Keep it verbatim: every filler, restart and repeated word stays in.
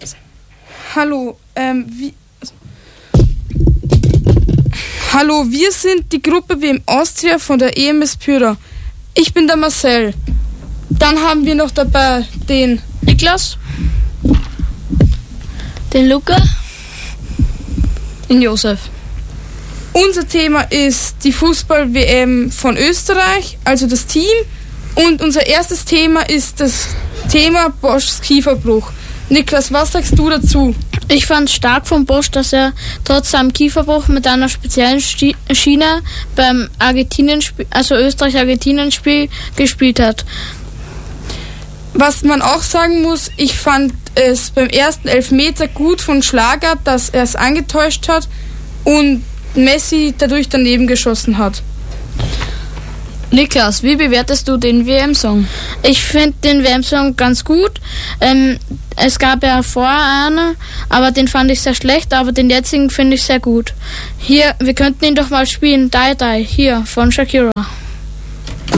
Hallo, ähm, wie... Hallo, wir sind die Gruppe W M Austria von der E M S Pyra. Ich bin der Marcel. Dann haben wir noch dabei den Niklas, den Luca, den Josef. Unser Thema ist die Fußball-W M von Österreich, also das Team. Und unser erstes Thema ist das Thema Boschs Kieferbruch. Niklas, was sagst du dazu? Ich fand es stark von Bosch, dass er trotz seinem Kieferbruch mit einer speziellen Schiene beim Argentinien-Spiel, also Österreich-Argentinien-Spiel gespielt hat. Was man auch sagen muss, ich fand es beim ersten Elfmeter gut von Schlager, dass er es angetäuscht hat und Messi dadurch daneben geschossen hat. Niklas, wie bewertest du den W M-Song? Ich finde den W M-Song ganz gut. Ähm, es gab ja vorher einen, aber den fand ich sehr schlecht, aber den jetzigen finde ich sehr gut. Hier, wir könnten ihn doch mal spielen. Die Die, hier, von Shakira.